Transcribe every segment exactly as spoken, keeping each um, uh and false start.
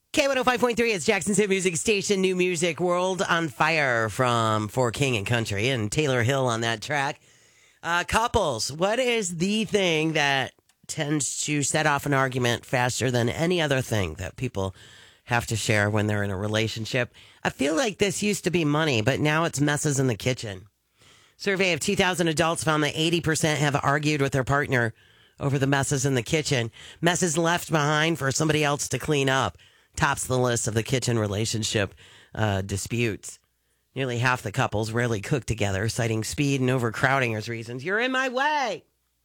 K one oh five point three is Jackson's hit music station, New Music World on Fire from For King and Country, and Taylor Hill on that track. Uh, couples, what is the thing that tends to set off an argument faster than any other thing that people have to share when they're in a relationship? I feel like this used to be money, but now it's messes in the kitchen. Survey of two thousand adults found that eighty percent have argued with their partner over the messes in the kitchen. Messes left behind for somebody else to clean up tops the list of the kitchen relationship uh, disputes. Nearly half the couples rarely cook together, citing speed and overcrowding as reasons. You're in my way.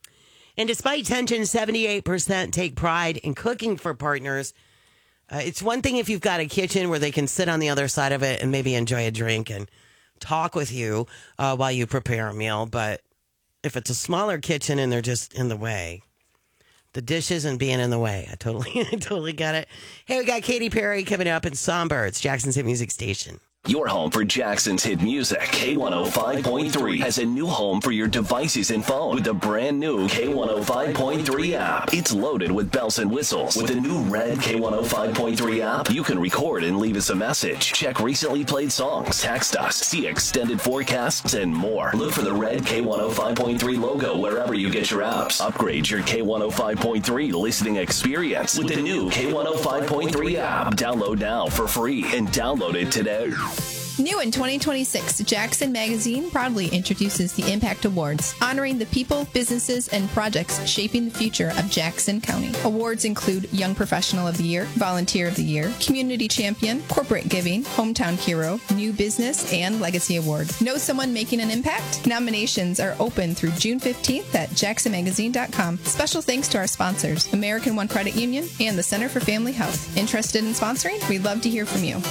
And despite tension, seventy-eight percent take pride in cooking for partners. Uh, it's one thing if you've got a kitchen where they can sit on the other side of it and maybe enjoy a drink and talk with you uh, while you prepare a meal. But if it's a smaller kitchen and they're just in the way, the dishes and being in the way. I totally, I totally got it. Hey, we got Katy Perry coming up in Songbirds, Jackson's hit music station. Your home for Jackson's hit music. K one oh five point three has a new home for your devices and phone with the brand new K one oh five point three app. It's loaded with bells and whistles. With the new red K one oh five point three app, you can record and leave us a message, check recently played songs, text us, see extended forecasts, and more. Look for the red K one oh five point three logo wherever you get your apps. Upgrade your K one oh five point three listening experience with the new K one oh five point three app. Download now for free and download it today. New in twenty twenty-six, Jackson Magazine proudly introduces the Impact Awards, honoring the people, businesses, and projects shaping the future of Jackson County. Awards include Young Professional of the Year, Volunteer of the Year, Community Champion, Corporate Giving, Hometown Hero, New Business, and Legacy Awards. Know someone making an impact? Nominations are open through June fifteenth at jackson magazine dot com. Special thanks to our sponsors, American One Credit Union and the Center for Family Health. Interested in sponsoring? We'd love to hear from you.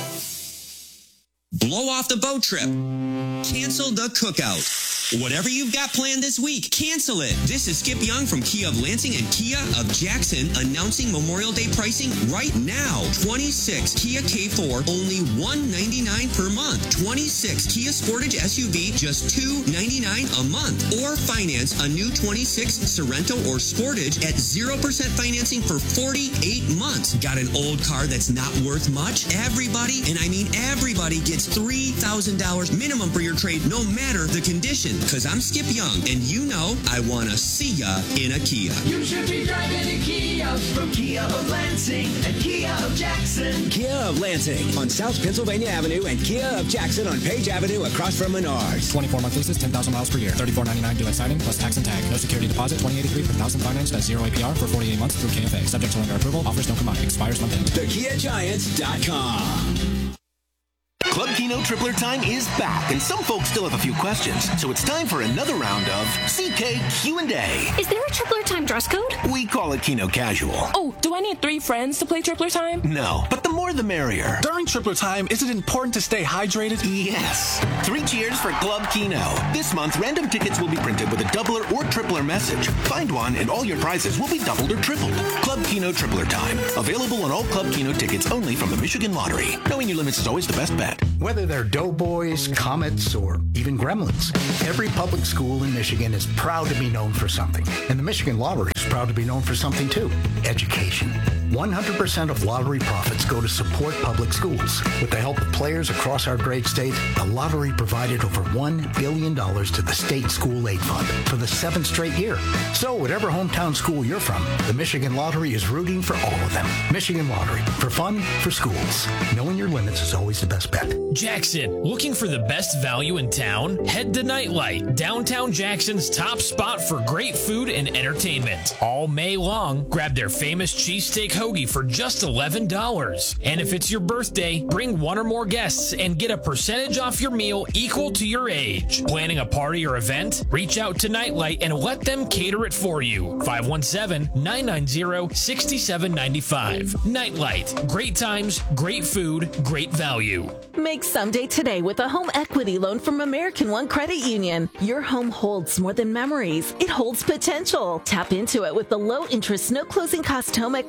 Blow off the boat trip. Cancel the cookout. Whatever you've got planned this week, cancel it. This is Skip Young from Kia of Lansing and Kia of Jackson announcing Memorial Day pricing right now. twenty-six Kia K four, only one ninety-nine per month. twenty-six Kia Sportage S U V, just two ninety-nine a month. Or finance a new twenty-six Sorento or Sportage at zero percent financing for forty-eight months. Got an old car that's not worth much? Everybody, and I mean everybody, gets three thousand dollars minimum for your trade, no matter the condition. Because I'm Skip Young, and you know I want to see ya in a Kia. You should be driving a Kia from Kia of Lansing and Kia of Jackson. Kia of Lansing on South Pennsylvania Avenue and Kia of Jackson on Page Avenue across from Menards. twenty-four month leases, ten thousand miles per year. thirty-four ninety-nine due at signing plus tax and tag. No security deposit, twenty eighty-three per thousand financed at zero A P R for forty-eight months through K F A. Subject to lender approval. Offers don't combine. Expires month end. the kia giants dot com. Club Kino Tripler time is back, and some folks still have a few questions, so it's time for another round of C K Q and A. Is there a Tripler time dress code? We call it Kino Casual. Oh, do I need three friends to play Tripler time? No, but the more the merrier. During Tripler time, is it important to stay hydrated? Yes. Three cheers for Club Kino. This month, random tickets will be printed with a doubler or tripler message. Find one, and all your prizes will be doubled or tripled. Club Kino Tripler time. Available on all Club Kino tickets only from the Michigan Lottery. Knowing your limits is always the best bet. Whether they're Doughboys, Comets, or even Gremlins, every public school in Michigan is proud to be known for something. And the Michigan Lottery is proud to be known for something too: education. one hundred percent of lottery profits go to support public schools. With the help of players across our great state, the lottery provided over one billion dollars to the state school aid fund for the seventh straight year. So whatever hometown school you're from, the Michigan Lottery is rooting for all of them. Michigan Lottery, for fun, for schools. Knowing your limits is always the best bet. Jackson, looking for the best value in town? Head to Nightlight, downtown Jackson's top spot for great food and entertainment. All May long, grab their famous cheesesteak hoagie for just eleven dollars. And if it's your birthday, bring one or more guests and get a percentage off your meal equal to your age. Planning a party or event? Reach out to Nightlight and let them cater it for you. five one seven, nine nine zero, six seven nine five. Nightlight. Great times, great food, great value. Make someday today with a home equity loan from American One Credit Union. Your home holds more than memories. It holds potential. Tap into it with the low interest, no closing cost home equity loan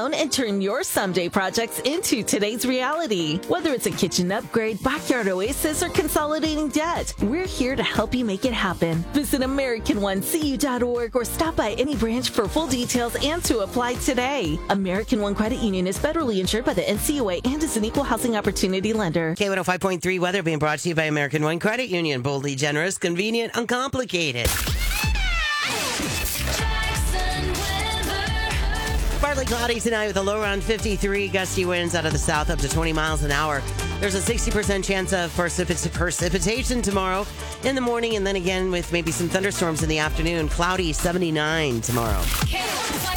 loan and turn your someday projects into today's reality. Whether it's a kitchen upgrade, backyard oasis, or consolidating debt, we're here to help you make it happen. Visit American One C U dot org or stop by any branch for full details and to apply today. American One Credit Union is federally insured by the N C U A and is an equal housing opportunity lender. K one oh five point three weather being brought to you by American One Credit Union. Boldly generous, convenient, uncomplicated. Partly cloudy tonight with a low around fifty-three. Gusty winds out of the south up to twenty miles an hour. There's a sixty percent chance of precip- precipitation tomorrow in the morning, and then again with maybe some thunderstorms in the afternoon. Cloudy, seventy-nine tomorrow.